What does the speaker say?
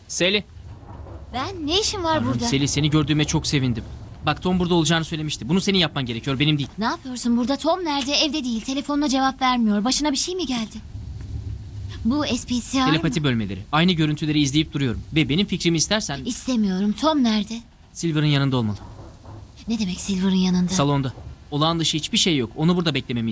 Sally. Ben ne işin var burada? Sally, seni gördüğüme çok sevindim. Bak, Tom burada olacağını söylemişti. Bunu senin yapman gerekiyor, benim değil. Ne yapıyorsun burada? Tom nerede? Evde değil. Telefonuna cevap vermiyor. Başına bir şey mi geldi? Bu SPCR Telepati mı? bölmeleri. Aynı görüntüleri izleyip duruyorum. Ve benim fikrimi istersen İstemiyorum. Tom nerede? Silver'ın yanında olmalı. Ne demek Silver'ın yanında? Salonda. Olağan dışı hiçbir şey yok. Onu burada beklememi